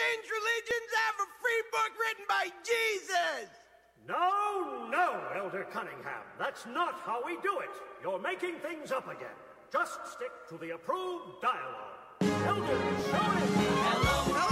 change religions, I have a free book written by Jesus. No, Elder Cunningham. That's not how we do it. You're making things up again. Just stick to the approved dialogue. Elder, show it.